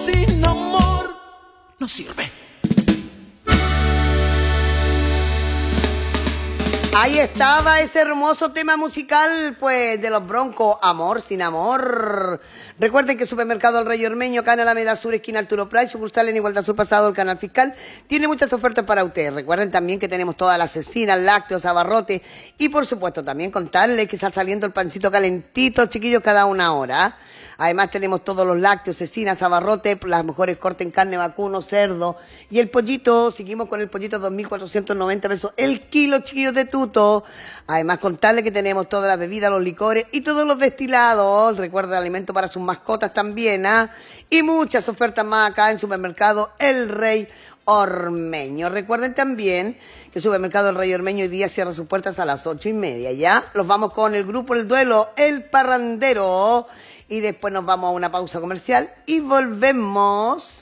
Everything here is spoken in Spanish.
sin amor no sirve. Ahí estaba ese hermoso tema musical, pues, de los Broncos, Amor sin Amor. Recuerden que Supermercado El Rey Ormeño, acá en Alameda Sur, esquina Arturo Prat, sucursal en Igualdad Sur Pasado, el Canal Fiscal, tiene muchas ofertas para ustedes. Recuerden también que tenemos todas las cecinas, lácteos, abarrotes y, por supuesto, también contarles que está saliendo el pancito calentito, chiquillos, cada una hora. Además tenemos todos los lácteos, cecinas, abarrotes, las mejores cortes en carne, vacuno, cerdo. Y el pollito, seguimos con el pollito, 2.490 pesos el kilo, chiquillos, de tuto. Además contarles que tenemos todas las bebidas, los licores y todos los destilados. Recuerden, alimento para sus mascotas también, ¿ah? Y muchas ofertas más acá en Supermercado El Rey Ormeño. Recuerden también que Supermercado El Rey Ormeño hoy día cierra sus puertas a las 8:30, ¿ya? Los vamos con el grupo El Duelo, El Parrandero. Y después nos vamos a una pausa comercial y volvemos.